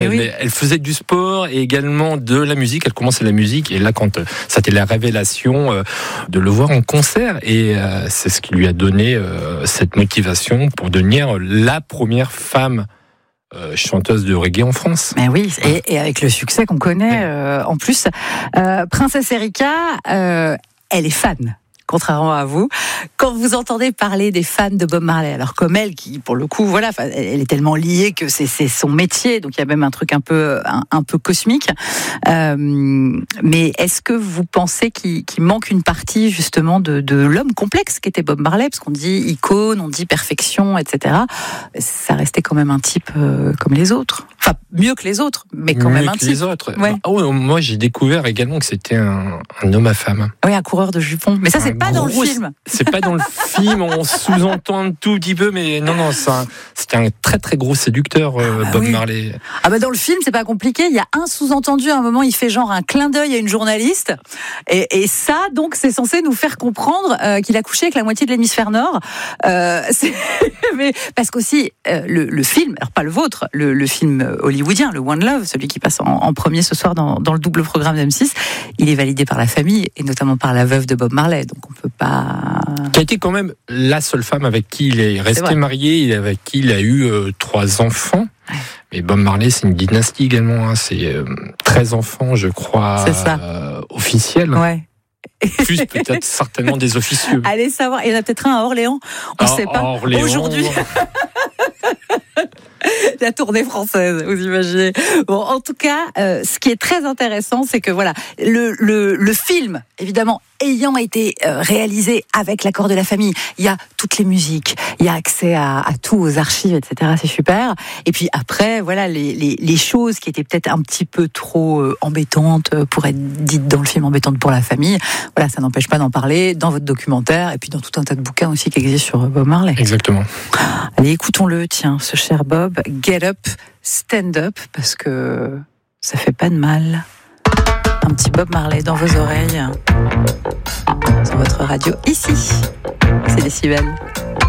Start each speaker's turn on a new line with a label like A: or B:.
A: Elle faisait du sport et également de la musique. Elle commençait la musique et là, quand c'était la révélation de le voir en concert, et c'est ce qui lui a donné cette motivation pour devenir la première femme chanteuse de reggae en France.
B: Mais oui, et avec le succès qu'on connaît en plus. Princesse Erika, elle est fan. Contrairement à vous, quand vous entendez parler des fans de Bob Marley, alors comme elle, qui pour le coup, voilà, elle est tellement liée que c'est son métier, donc il y a même un truc un peu cosmique. Mais est-ce que vous pensez qu'il manque une partie justement de l'homme complexe qu'était Bob Marley, parce qu'on dit icône, on dit perfection, etc. Ça restait quand même un type comme les autres. Enfin, mieux que les autres, mais quand même un type.
A: Les autres.
B: Ouais.
A: Moi, j'ai découvert également que c'était un homme à femme.
B: Oui, un coureur de jupons. Mais ça, c'est pas dans le film.
A: C'est pas dans le film, on sous-entend un tout petit peu, mais non, c'était un très très gros séducteur, Bob Marley.
B: Dans le film, c'est pas compliqué. Il y a un sous-entendu. À un moment, il fait genre un clin d'œil à une journaliste, et ça, donc, c'est censé nous faire comprendre qu'il a couché avec la moitié de l'hémisphère nord. Mais parce qu'aussi le film, alors pas le vôtre, le film hollywoodien, le One Love, celui qui passe en premier ce soir dans le double programme d'M6, il est validé par la famille et notamment par la veuve de Bob Marley. Donc on peut pas.
A: Qui a été quand même la seule femme avec qui il est resté marié et avec qui il a eu 3 enfants. Ouais. Mais Bob Marley, c'est une dynastie également. Hein. C'est 13 enfants, je crois, officiels.
B: Ouais.
A: Plus peut-être certainement des officieux.
B: Allez savoir, il y en a peut-être un à Orléans, on ne sait pas.
A: Orléans.
B: Aujourd'hui. La tournée française, vous imaginez. Bon, en tout cas, ce qui est très intéressant, c'est que voilà, le film, évidemment, ayant été réalisé avec l'accord de la famille, il y a toutes les musiques, il y a accès à tout, aux archives, etc. C'est super. Et puis après, voilà, les choses qui étaient peut-être un petit peu trop embêtantes pour être dites dans le film, embêtantes pour la famille. Voilà, ça n'empêche pas d'en parler dans votre documentaire et puis dans tout un tas de bouquins aussi qui existent sur Bob Marley.
A: Exactement.
B: Allez, écoutons-le, tiens, ce cher Bob. Get up, stand up, parce que ça fait pas de mal. Un petit Bob Marley dans vos oreilles, sur votre radio ici. C'est Décibel.